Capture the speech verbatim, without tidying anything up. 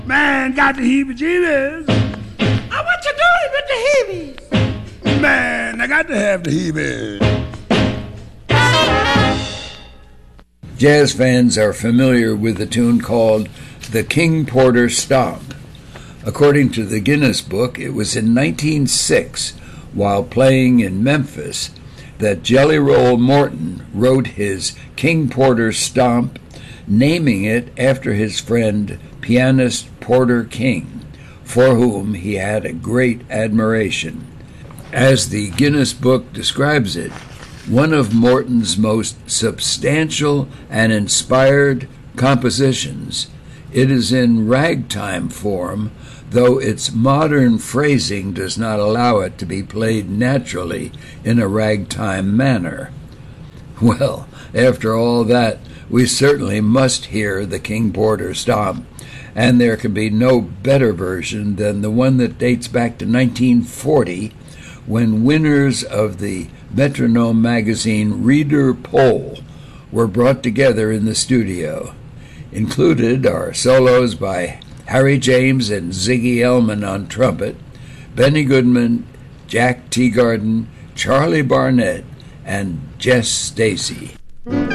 Man, got the heebie-jeebies. Oh, what you doing with the heebies? Man, I got to have the heebies. Jazz fans are familiar with the tune called the King Porter Stomp. According to the Guinness Book, it was in nineteen oh six, while playing in Memphis, that Jelly Roll Morton wrote his King Porter Stomp, naming it after his friend pianist Porter King, for whom he had a great admiration. As the Guinness Book describes it, one of Morton's most substantial and inspired compositions, it is in ragtime form, though its modern phrasing does not allow it to be played naturally in a ragtime manner. Well, after all that, we certainly must hear the King Porter Stomp, and there can be no better version than the one that dates back to nineteen forty, when winners of the Metronome magazine Reader Poll were brought together in the studio. Included are solos by Harry James and Ziggy Elman on trumpet, Benny Goodman, Jack Teagarden, Charlie Barnett, and Jess Stacy.